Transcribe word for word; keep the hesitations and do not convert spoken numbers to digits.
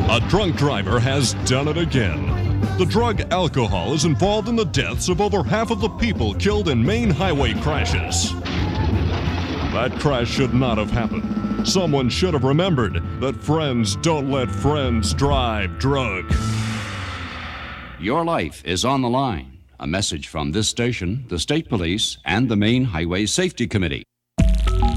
A drunk driver has done it again. The drug alcohol is involved in the deaths of over half of the people killed in main highway crashes. That crash should not have happened. Someone should have remembered that friends don't let friends drive drunk. Your life is on the line. A message from this station, the State Police, and the Main Highway Safety Committee.